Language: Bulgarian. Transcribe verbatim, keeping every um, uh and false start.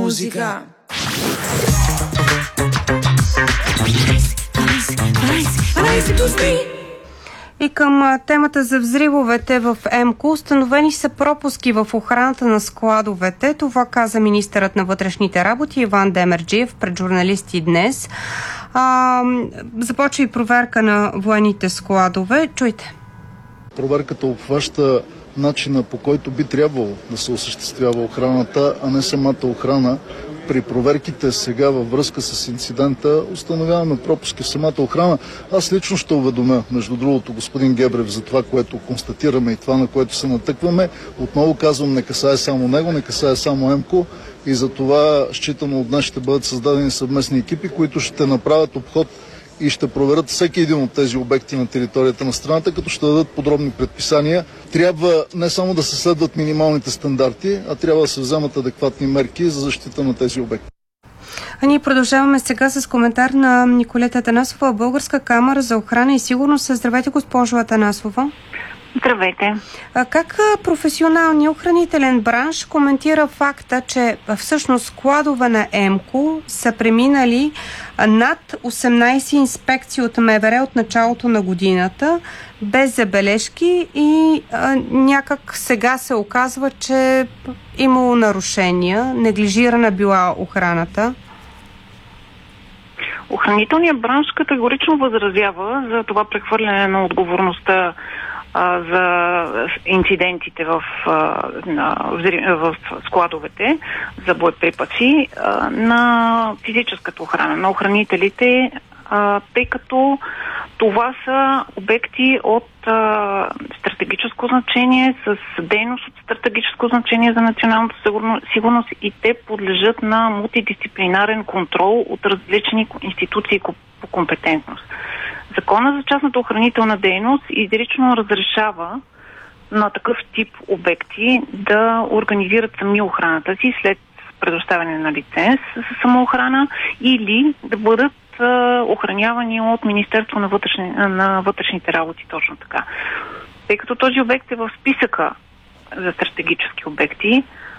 музика. И към темата за взривовете в ЕМКО, установени са пропуски в охраната на складовете. Това каза министърът на вътрешните работи Иван Демерджиев пред журналисти днес. А, започва и проверка на военните складове. Чуйте. Проверката обхваща начина, по който би трябвало да се осъществява охраната, а не самата охрана. При проверките сега във връзка с инцидента установяваме пропуски в самата охрана. Аз лично ще уведомя, между другото, господин Гебрев за това, което констатираме и това, на което се натъкваме. Отново казвам, не касае само него, не касае само ЕМКО и за това считано от днес ще бъдат създадени съвместни екипи, които ще направят обход и ще проверят всеки един от тези обекти на територията на страната, като ще дадат подробни предписания. Трябва не само да се следват минималните стандарти, а трябва да се вземат адекватни мерки за защита на тези обекти. А ние продължаваме сега с коментар на Николета Атанасова, Българска камара за охрана и сигурност. Здравейте, госпожо Атанасова. Здравейте. А как професионалният охранителен бранш коментира факта, че всъщност складове на ЕМКО са преминали над осемнайсет инспекции от МВР от началото на годината, без забележки и а, някак сега се оказва, че имало нарушения, неглижирана била охраната? Охранителният бранш категорично възразява за това прехвърляне на отговорността а, за инцидентите в, а, на, в складовете за боеприпаси а, на физическата охрана, на охранителите, а, тъй като това са обекти от а, стратегическо значение, с дейност от стратегическо значение за националната сигурност и те подлежат на мултидисциплинарен контрол от различни институции по компетентност. Закона за частната охранителна дейност изрично разрешава на такъв тип обекти да организират сами охраната си след предоставяне на лиценз за самоохрана или да бъдат охранявани от Министерство на, вътрешни, на вътрешните работи, точно така. Тъй като този обект е в списъка за стратегически обекти,